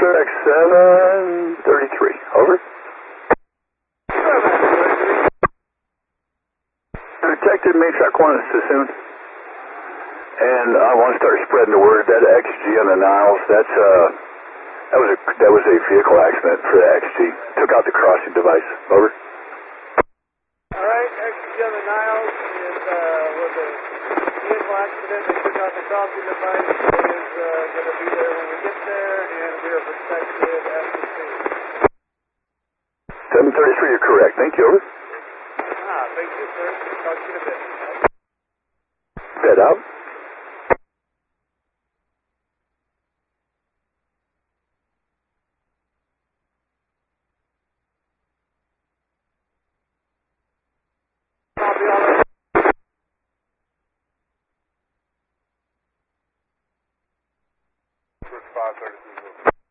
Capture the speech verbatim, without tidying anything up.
track seven thirty-three. Over. Detected main track one is Sassoon. And I want to start spreading the word. That X G on the Niles, that's uh, that was a that was a vehicle accident for the X G. Took out the crossing device. Over. All right, X G on the Niles is uh, was a vehicle accident. They took out the crossing device. It is uh, going to be there when we get there, and we are protected at the scene. seven thirty-three, you're correct. Thank you. Over. Ah, thank you, sir. Talk to you in a bit. Dead out. I'll be all right. five thirty-three.